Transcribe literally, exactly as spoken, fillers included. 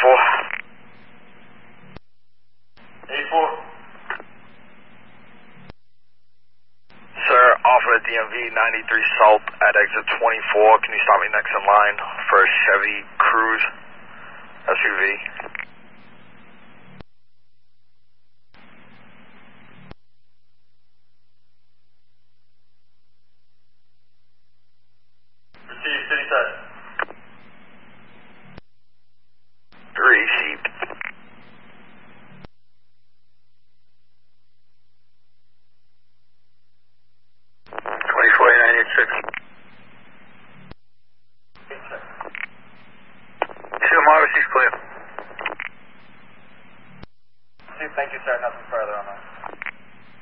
eighty-four. eighty-four. Sir, offer at D M V ninety-three South at exit twenty-four. Can you stop me next in line for a Chevy Cruze S U V?